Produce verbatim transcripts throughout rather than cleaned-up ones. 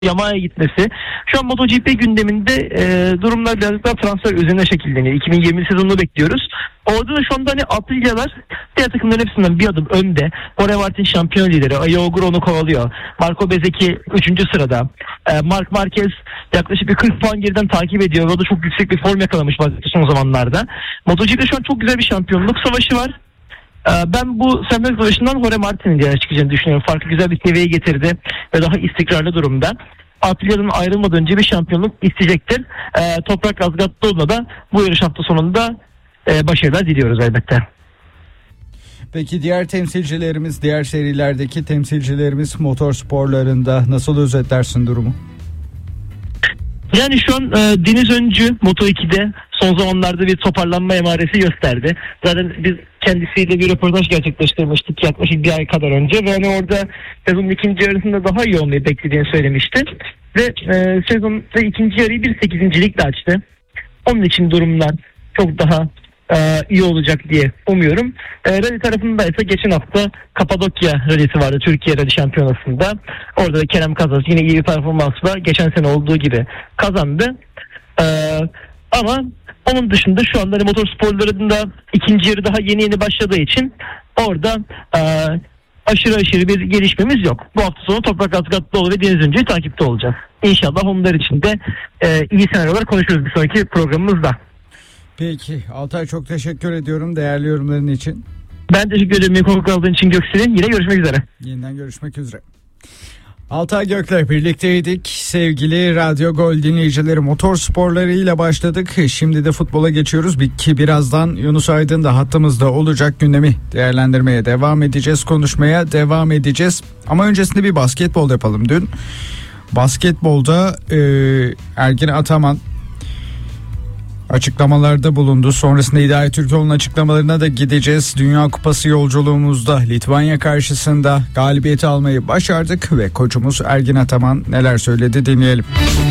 Yamaha'ya gitmesi. Şu an MotoGP gündeminde e, durumlar birazcık daha transfer üzerine şekilleniyor. iki bin yirmi sezonunu bekliyoruz. Orada da şu anda hani Aprilyalar diğer takımların hepsinden bir adım önde. Jorge Martin şampiyon lideri. Ayo Ogura onu kovalıyor. Marco Bezzecchi üçüncü sırada. E, Marc Marquez yaklaşık bir kırk puan geriden takip ediyor. O da çok yüksek bir form yakalamış son zamanlarda. MotoGP'de şu an çok güzel bir şampiyonluk savaşı var. Ben bu şampiyonluk savaşından Jorge Martin'in diğer çıkacağını düşünüyorum. Farklı güzel bir seviyeye getirdi ve daha istikrarlı durumda. Aprilya'nın ayrılmadan önce bir şampiyonluk isteyecektir. E, Toprak Razgatlıoğlu'na da bu yarış hafta sonunda e, başarılar diliyoruz elbette. Peki diğer temsilcilerimiz, diğer serilerdeki temsilcilerimiz motor sporlarında nasıl özetlersin durumu? Yani şu an e, Deniz Öncü Moto iki'de son zamanlarda bir toparlanma emaresi gösterdi. Zaten biz kendisiyle bir röportaj gerçekleştirmiştik yaklaşık bir ay kadar önce ve hani orada sezonun ikinci yarısında daha iyi olmayı beklediğini söylemişti. Ve e, sezonun ikinci yarıyı bir sekizincilikle açtı. Onun için durumlar çok daha e, iyi olacak diye umuyorum. E, rally tarafında ise geçen hafta Kapadokya rallisi vardı Türkiye Rally Şampiyonası'nda. Orada da Kerem Kazas yine iyi bir performansla geçen sene olduğu gibi kazandı. E, ama onun dışında şu anda hani motor sporlarında ikinci yarı daha yeni yeni başladığı için orada e, aşırı aşırı bir gelişmemiz yok. Bu hafta sonu Toprak Razgatlıoğlu ve Deniz Öncü'yü takipte olacağız. İnşallah onlar için de e, iyi senaryolar konuşuruz bir sonraki programımızda. Peki Altay, çok teşekkür ediyorum değerli yorumların için. Ben teşekkür ederim beni konuk aldığın için Göksel'in. Yine görüşmek üzere. Yeniden görüşmek üzere. Altay Gök'le birlikteydik. Sevgili Radyo Gol dinleyicileri, motor sporlarıyla başladık. Şimdi de futbola geçiyoruz. Ki birazdan Yunus Aydın da hattımızda olacak, gündemi değerlendirmeye devam edeceğiz, konuşmaya devam edeceğiz. Ama öncesinde bir basketbol yapalım. Dün basketbolda e, Ergin Ataman açıklamalarda bulundu. Sonrasında Hidayet Türkoğlu'nun açıklamalarına da gideceğiz. Dünya Kupası yolculuğumuzda Litvanya karşısında galibiyeti almayı başardık ve koçumuz Ergin Ataman neler söyledi dinleyelim.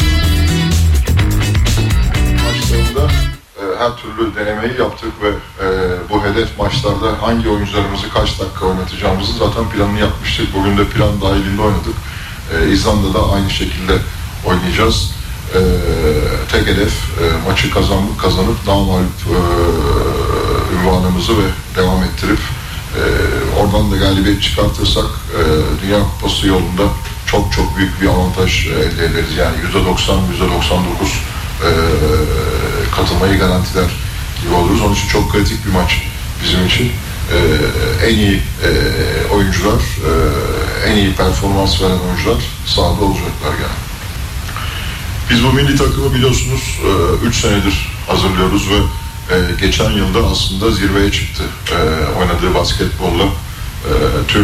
Maçlarında e, her türlü denemeyi yaptık ve e, bu hedef maçlarda hangi oyuncularımızı kaç dakika oynatacağımızı zaten planını yapmıştık. Bugün de plan dahilinde oynadık. E, İzlanda'da aynı şekilde oynayacağız. Ee, tek hedef e, maçı kazanıp kazanıp namağlup e, ünvanımızı ve devam ettirip e, oradan da galibiyet çıkartırsak e, Dünya Kupası yolunda çok çok büyük bir avantaj elde ederiz. Yani yüzde doksan yüzde doksan dokuz e, katılmayı garantiler gibi oluruz. Onun için çok kritik bir maç bizim için. E, en iyi e, oyuncular, e, en iyi performans veren oyuncular sahada olacaklar yani. Biz bu milli takımı biliyorsunuz üç senedir hazırlıyoruz ve geçen yılda aslında zirveye çıktı. Oynadığı basketbolla tüm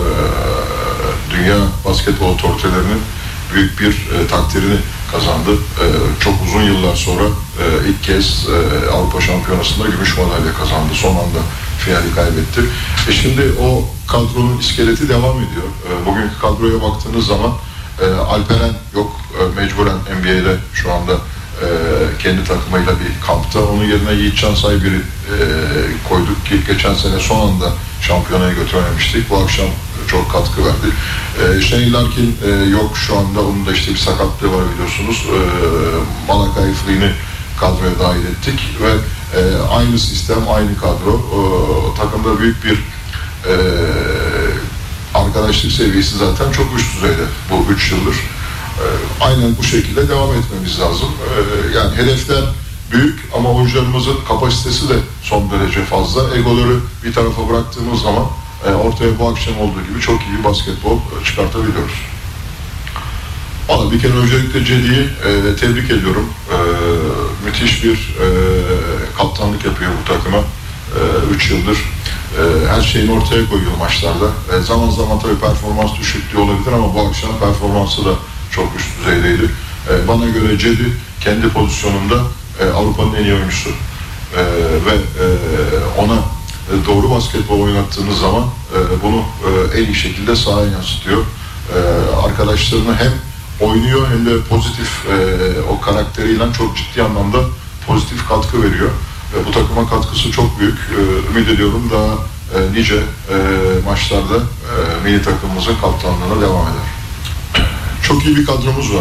dünya basketbol otoritelerinin büyük bir takdirini kazandı. Çok uzun yıllar sonra ilk kez Avrupa Şampiyonası'nda gümüş madalya kazandı. Son anda finali kaybetti. E şimdi o kadronun iskeleti devam ediyor. Bugünkü kadroya baktığınız zaman E, Alperen yok, e, mecburen N B A'de şu anda e, kendi takımıyla bir kampta. Onun yerine Yiğitcan Saybir'i e, koyduk ki geçen sene son anda şampiyonaya götürememiştik. Bu akşam çok katkı verdi. E, Shane Larkin e, yok şu anda, onun da işte bir sakatlığı var biliyorsunuz. E, Malakai Flynn'i kadroya dahil ettik ve e, aynı sistem, aynı kadro. E, takımda büyük bir e, arkadaşlık seviyesi zaten çok üst düzeyde bu üç yıldır. Ee, aynen bu şekilde devam etmemiz lazım. Ee, yani hedefler büyük ama oyuncularımızın kapasitesi de son derece fazla. Egoları bir tarafa bıraktığımız zaman e, ortaya bu akşam olduğu gibi çok iyi bir basketbol çıkartabiliyoruz. Valla bir kere öncelikle Cedi'yi e, tebrik ediyorum. E, müthiş bir e, kaptanlık yapıyor bu takıma. üç e, yıldır. Her şeyini ortaya koyuyor maçlarda. E, zaman zaman tabii performans düşüklüğü olabilir ama bu akşam performansı da çok üst düzeydeydi. E, bana göre Cedi kendi pozisyonunda e, Avrupa'nın en iyi oyuncusu. E, ve e, ona e, doğru basketbol oynattığınız zaman e, bunu e, en iyi şekilde sahaya yansıtıyor. E, arkadaşlarını hem oynuyor hem de pozitif e, o karakteriyle çok ciddi anlamda pozitif katkı veriyor. Bu takıma katkısı çok büyük. Ümit ediyorum daha e, nice e, maçlarda e, milli takımımızın kaptanlığına devam eder. çok iyi bir kadromuz var.